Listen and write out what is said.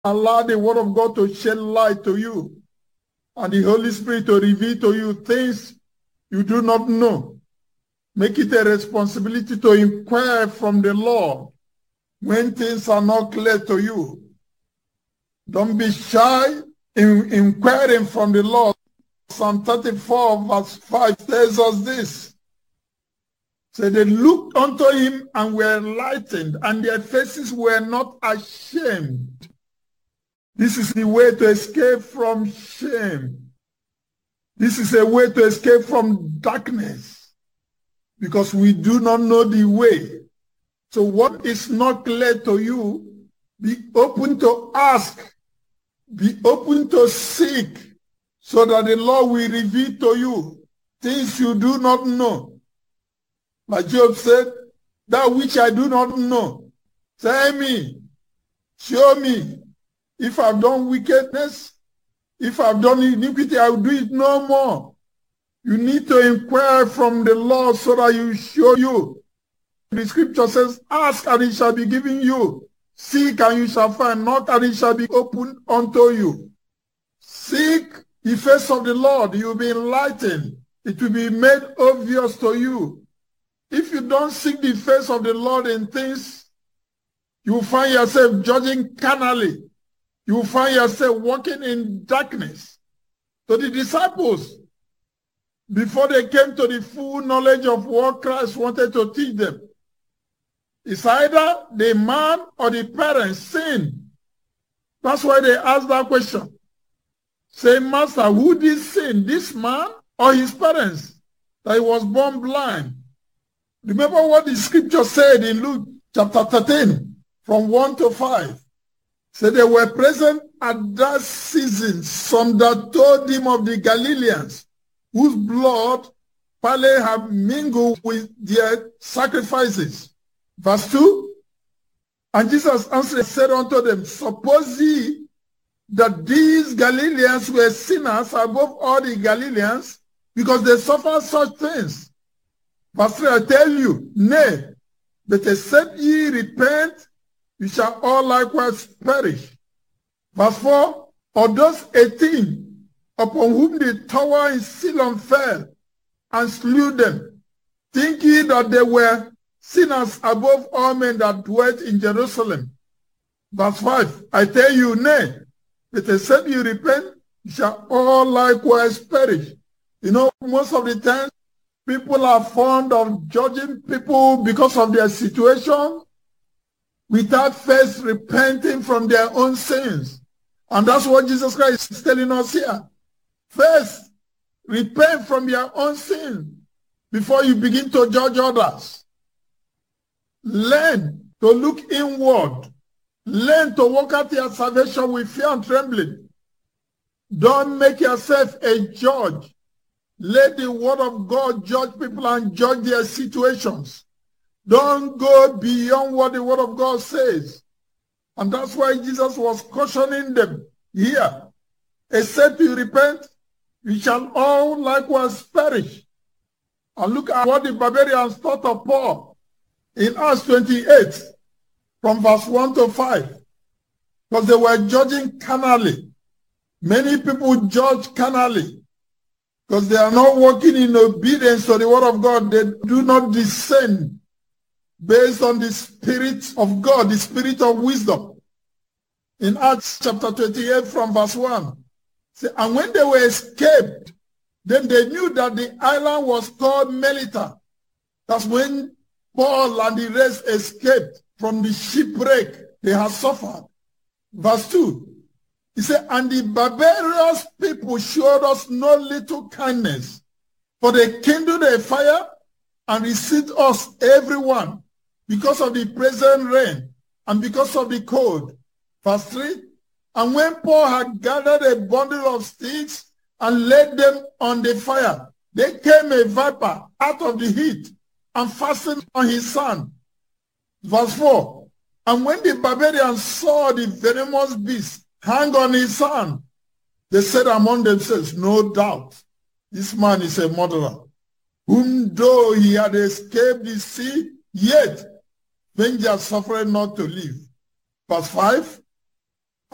allow the word of God to shed light to you and the Holy Spirit to reveal to you things you do not know. Make it a responsibility to inquire from the Lord when things are not clear to you. Don't be shy in inquiring from the Lord. Psalm 34 verse 5 tells us this. So they looked unto him and were enlightened, and their faces were not ashamed. This is the way to escape from shame. This is a way to escape from darkness, because we do not know the way. So what is not clear to you, be open to ask, be open to seek, so that the Lord will reveal to you things you do not know. Like Job said, that which I do not know, tell me, show me. If I've done wickedness, if I've done iniquity, I will do it no more. You need to inquire from the Lord so that He will show you. The scripture says, ask and it shall be given you. Seek and you shall find. Knock and it shall be opened unto you. Seek the face of the Lord. You will be enlightened. It will be made obvious to you. If you don't seek the face of the Lord in things, you will find yourself judging carnally. You will find yourself walking in darkness. To the disciples, before they came to the full knowledge of what Christ wanted to teach them, it's either the man or the parents sin. That's why they asked that question. Say, Master, who did sin, this man or his parents, that he was born blind? Remember what the scripture said in Luke chapter 13, from 1 to 5. So they were present at that season, some that told him of the Galileans, whose blood Pilate had mingled with their sacrifices. Verse 2, and Jesus answered and said unto them, suppose ye that these Galileans were sinners above all the Galileans, because they suffered such things? Verse 3, I tell you, nay, but except ye repent, you shall all likewise perish. Verse 4, or those 18 upon whom the tower in Siloam fell and slew them, think ye that they were sinners above all men that dwelt in Jerusalem? Verse 5, I tell you, nay, but except you repent, you shall all likewise perish. You know, most of the time, people are fond of judging people because of their situation without first repenting from their own sins. And that's what Jesus Christ is telling us here. First, repent from your own sin before you begin to judge others. Learn to look inward. Learn to work out your salvation with fear and trembling. Don't make yourself a judge. Let the word of God judge people and judge their situations. Don't go beyond what the word of God says. And that's why Jesus was cautioning them here. Except you repent, you shall all likewise perish. And look at what the barbarians thought of Paul in Acts 28, from verse 1 to 5. Because they were judging carnally. Many people judge carnally, because they are not walking in obedience to the word of God. They do not discern based on the Spirit of God, the Spirit of wisdom. In Acts chapter 28 from verse 1. And when they were escaped, then they knew that the island was called Melita. That's when Paul and the rest escaped from the shipwreck they had suffered. Verse 2. He said, and the barbarous people showed us no little kindness, for they kindled a fire and received us everyone because of the present rain and because of the cold. Verse 3, and when Paul had gathered a bundle of sticks and laid them on the fire, there came a viper out of the heat and fastened on his hand. Verse 4, and when the barbarians saw the venomous beast hang on his hand, they said among themselves, no doubt, this man is a murderer, whom though he had escaped the sea, yet vengeance suffered not to live. Verse 5,